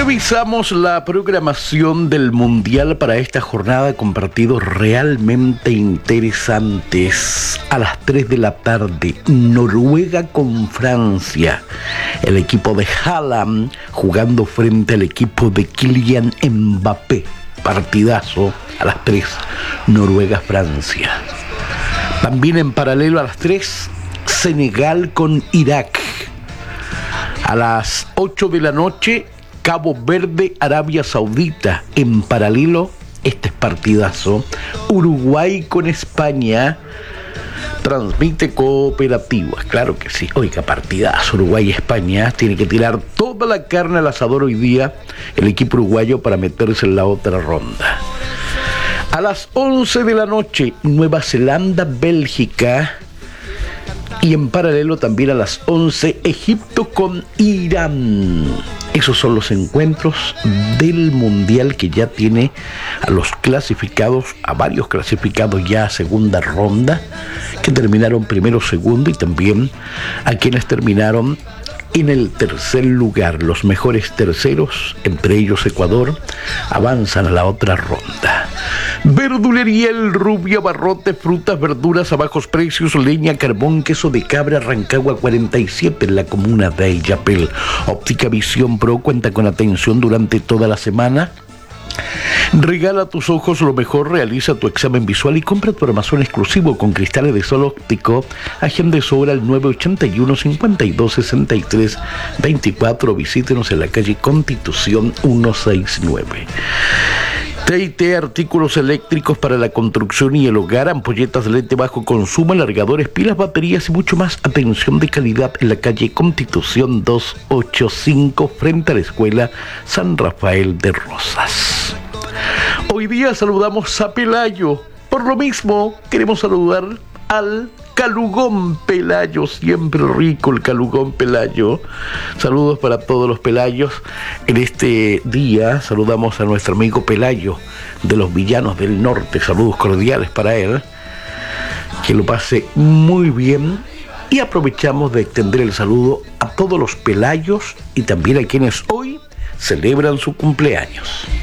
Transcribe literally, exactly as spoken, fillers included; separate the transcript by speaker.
Speaker 1: Revisamos la programación del Mundial para esta jornada con partidos realmente interesantes. A las tres de la tarde, Noruega con Francia. El equipo de Haaland jugando frente al equipo de Kylian Mbappé. Partidazo a las tres, Noruega-Francia. También en paralelo a las tres, Senegal con Irak. A las ocho de la noche, Cabo Verde, Arabia Saudita. En paralelo, este es partidazo, Uruguay con España. Transmite Cooperativas, claro que sí. Oiga, partidazo, Uruguay y España. Tiene que tirar toda la carne al asador hoy día el equipo uruguayo para meterse en la otra ronda. A las once de la noche, Nueva Zelanda, Bélgica. Y en paralelo también a las once, Egipto con Irán. Esos son los encuentros del Mundial que ya tiene a los clasificados, a varios clasificados ya a segunda ronda, que terminaron primero, segundo, y también a quienes terminaron en el tercer lugar. Los mejores terceros, entre ellos Ecuador, avanzan a la otra ronda. Verdulería El Rubio, abarrotes, frutas, verduras a bajos precios, leña, carbón, queso de cabra, Rancagua cuarenta y siete en la comuna de Illapel. Óptica Visión Pro cuenta con atención durante toda la semana. Regala a tus ojos lo mejor, realiza tu examen visual y compra tu armazón exclusivo con cristales de sol óptico. Agende sobre el nueve ochenta y uno, cincuenta y dos, sesenta y tres, veinticuatro. Visítenos en la calle Constitución ciento sesenta y nueve. T y T, artículos eléctricos para la construcción y el hogar, ampolletas de L E D de bajo consumo, alargadores, pilas, baterías y mucho más. Atención de calidad en la calle Constitución doscientos ochenta y cinco, frente a la escuela San Rafael de Rosas. Hoy día saludamos a Pelayo. Por lo mismo, queremos saludar al Calugón Pelayo, siempre rico el Calugón Pelayo. Saludos para todos los Pelayos. En este día saludamos a nuestro amigo Pelayo de los Villanos del Norte. Saludos cordiales para él. Que lo pase muy bien. Y aprovechamos de extender el saludo a todos los Pelayos y también a quienes hoy celebran su cumpleaños.